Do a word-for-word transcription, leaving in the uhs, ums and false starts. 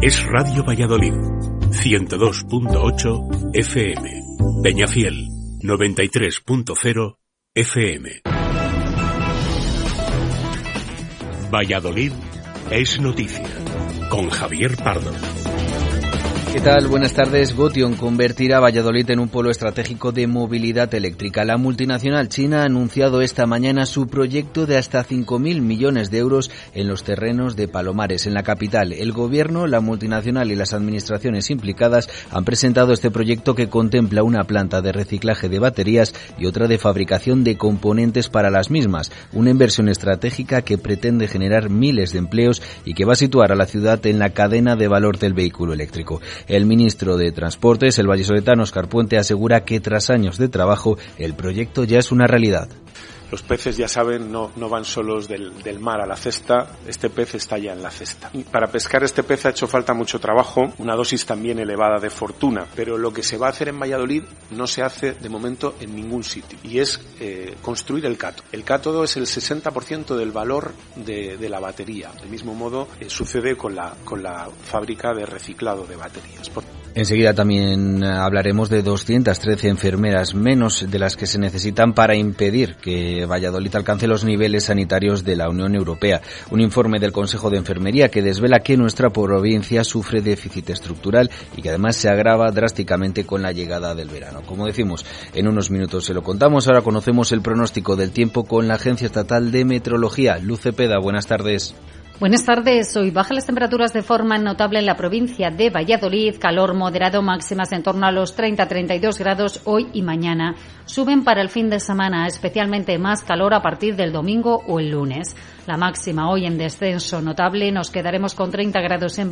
es Radio Valladolid, ciento dos punto ocho F M. Peñafiel, noventa y tres punto cero F M. Valladolid es noticia, con Javier Pardo. ¿Qué tal? Buenas tardes. Gotion convertirá a Valladolid en un polo estratégico de movilidad eléctrica. La multinacional china ha anunciado esta mañana su proyecto de hasta cinco mil millones de euros en los terrenos de Palomares, en la capital. El gobierno, la multinacional y las administraciones implicadas han presentado este proyecto que contempla una planta de reciclaje de baterías y otra de fabricación de componentes para las mismas. Una inversión estratégica que pretende generar miles de empleos y que va a situar a la ciudad en la cadena de valor del vehículo eléctrico. El ministro de Transportes, el vallisoletano Óscar Puente, asegura que tras años de trabajo el proyecto ya es una realidad. Los peces, ya saben, no, no van solos del, del mar a la cesta, este pez está ya en la cesta. Y para pescar este pez ha hecho falta mucho trabajo, una dosis también elevada de fortuna, pero lo que se va a hacer en Valladolid no se hace de momento en ningún sitio, y es eh, construir el cátodo. El cátodo es el sesenta por ciento del valor de, de la batería. Del mismo modo eh, sucede con la, con la fábrica de reciclado de baterías. Por... Enseguida también hablaremos de doscientas trece enfermeras menos de las que se necesitan para impedir que Valladolid alcance los niveles sanitarios de la Unión Europea. Un informe del Consejo de Enfermería que desvela que nuestra provincia sufre déficit estructural y que además se agrava drásticamente con la llegada del verano. Como decimos, en unos minutos se lo contamos. Ahora conocemos el pronóstico del tiempo con la Agencia Estatal de Meteorología. Luz Cepeda, buenas tardes. Buenas tardes. Hoy bajan las temperaturas de forma notable en la provincia de Valladolid. Calor moderado, máximas en torno a los treinta a treinta y dos grados hoy y mañana. Suben para el fin de semana, especialmente más calor a partir del domingo o el lunes. La máxima hoy en descenso notable. Nos quedaremos con treinta grados en